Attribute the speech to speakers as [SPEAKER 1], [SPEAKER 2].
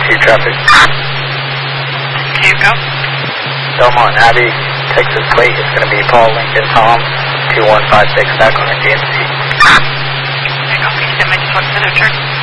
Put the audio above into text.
[SPEAKER 1] 2 traffic.
[SPEAKER 2] 2, go.
[SPEAKER 1] Belmont Abbey, Texas plate is going to be Paul Lincoln Tom, 2156 back on the GMC.
[SPEAKER 2] There you go. Can you send my 2 truck to the church?